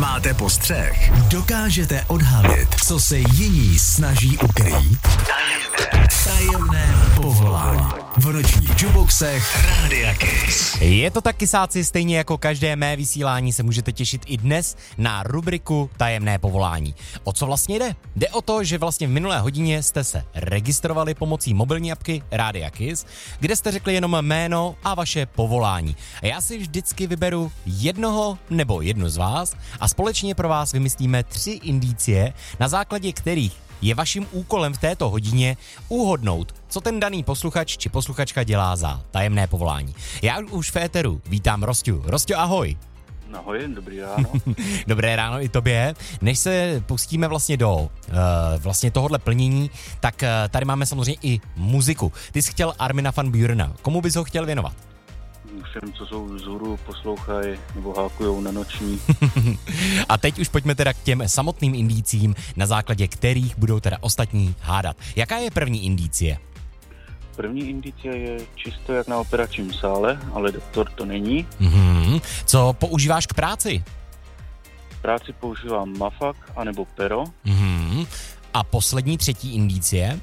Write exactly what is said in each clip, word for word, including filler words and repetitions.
Máte postřeh? Dokážete odhalit, co se jiní snaží ukrýt? Tajemné, tajemné povolání. V nočních juboxech Rádia Kiss. Je to tak, kysáci, stejně jako každé mé vysílání se můžete těšit i dnes na rubriku Tajemné povolání. O co vlastně jde? Jde o to, že vlastně v minulé hodině jste se registrovali pomocí mobilní apky Rádia Kiss, kde jste řekli jenom jméno a vaše povolání. A já si vždycky vyberu jednoho nebo jednu z vás a společně pro vás vymyslíme tři indicie, na základě kterých je vaším úkolem v této hodině uhodnout, co ten daný posluchač či posluchačka dělá za tajemné povolání. Já už v éteru vítám Rosťu. Rosťo, ahoj. Ahoj, dobrý ráno. Dobré ráno i tobě. Než se pustíme vlastně do uh, vlastně tohohle plnění, tak uh, tady máme samozřejmě i muziku. Ty jsi chtěl Armina van Burena. Komu bys ho chtěl věnovat? Všem, co jsou vzhůru, poslouchají nebo hákujou na noční. A teď už pojďme teda k těm samotným indícím, na základě kterých budou teda ostatní hádat. Jaká je první indicie? První indicie je čisto jak na operačním sále, ale doktor to není. Mm-hmm. Co používáš k práci? V práci používám mafak anebo pero. Mm-hmm. A poslední třetí indicie?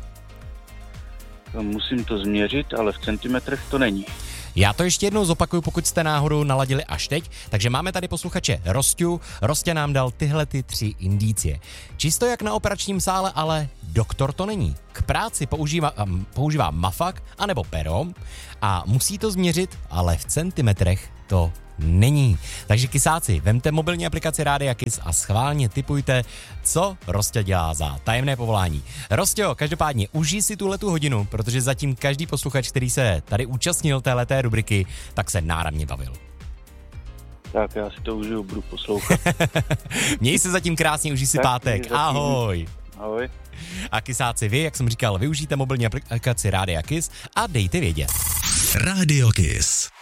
Musím to změřit, ale v centimetrech to není. Já to ještě jednou zopakuju, pokud jste náhodou naladili až teď. Takže máme tady posluchače Rosťu. Rostě nám dal tyhle ty tři indicie. Čisto jak na operačním sále, ale doktor to není. K práci používá, um, používá mafak anebo pero a musí to změřit, ale v centimetrech to není. Takže kysáci, vemte mobilní aplikaci Rádia Kiss a schválně tipujte, co Rostě dělá za tajemné povolání. Rostě, každopádně užij si tuhletu hodinu, protože zatím každý posluchač, který se tady účastnil téhleté rubriky, tak se náramně bavil. Tak já si to užiju, budu poslouchat. Měj se zatím krásně, užij si tak, pátek. Ahoj. Ahoj. A kysáci, vy, jak jsem říkal, využijte mobilní aplikaci Rádia Kiss a dejte vědět. Rádio Kiss.